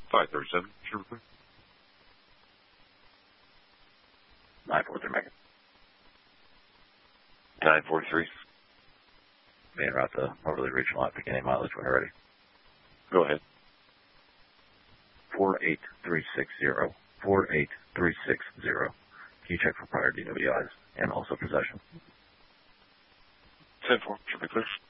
537, sure. 943, make it. 943. Main route to Overly Regional at beginning mileage when you're ready. Go ahead. 48360. 48360. Can you check for prior DWIs and also possession? 10-4, should be clear.